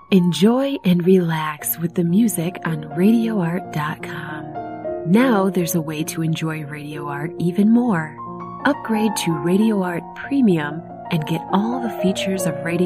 Enjoy and relax with the music on RadioArt.com. Now there's a way to enjoy Radio Art even more. Upgrade to Radio Art Premium and get all the features of Radio